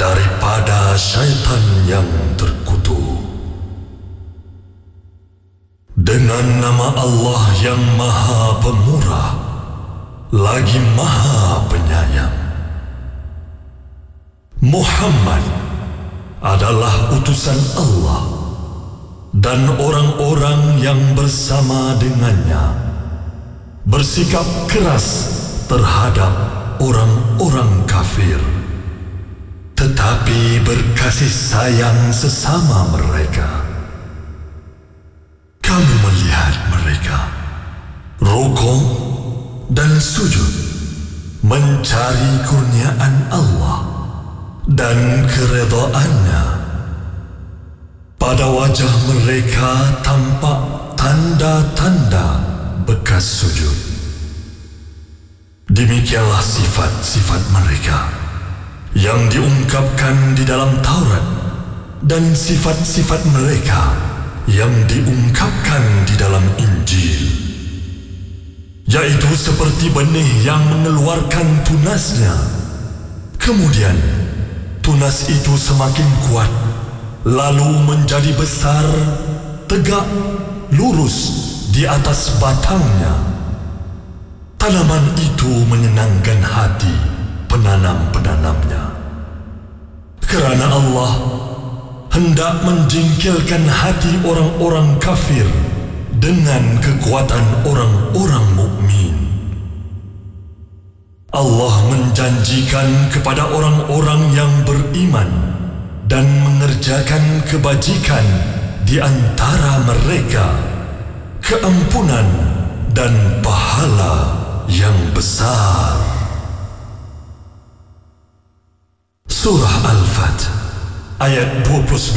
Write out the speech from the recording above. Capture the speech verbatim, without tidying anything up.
daripada syaitan yang terkutuk. Dengan nama Allah yang Maha Pemurah lagi Maha Penyayang. Muhammad adalah utusan Allah dan orang-orang yang bersama dengannya bersikap keras terhadap orang-orang kafir, tetapi berkasih sayang sesama mereka. Kamu melihat mereka rukuk dan sujud mencari kurniaan Allah dan keredaannya. Pada wajah mereka tampak tanda-tanda bekas sujud. Demikianlah sifat-sifat mereka yang diungkapkan di dalam Taurat dan sifat-sifat mereka yang diungkapkan di dalam Injil, yaitu seperti benih yang mengeluarkan tunasnya. Kemudian tunas itu semakin kuat, lalu menjadi besar, tegak, lurus di atas batangnya. Tanaman itu menyenangkan hati penanam-penanamnya, kerana Allah hendak menjingkirkan hati orang-orang kafir dengan kekuatan orang-orang mukmin. Allah menjanjikan kepada orang-orang yang beriman dan mengerjakan kebajikan di antara mereka keampunan dan pahala yang besar. Surah Al-Fat ayat dua puluh sembilan.